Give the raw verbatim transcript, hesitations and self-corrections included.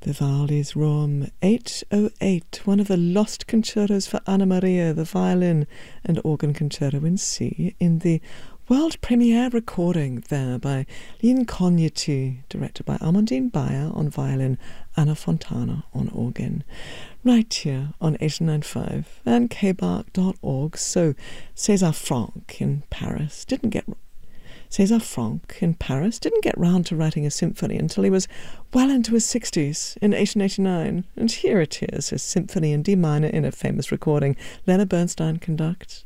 Vivaldi's Rom eight oh eight, one of the lost concertos for Anna Maria, the violin and organ concerto in C, in the world premiere recording there by Lynn Cognetti, directed by Amandine Bayer on violin, Anna Fontana on organ. Right here on eighty-nine point five and k bark dot org. So César Franck in Paris didn't get César Franck in Paris didn't get round to writing a symphony until he was well into his sixties in eighteen eighty-nine, and here it is, his symphony in D minor in a famous recording. Leonard Bernstein conducts,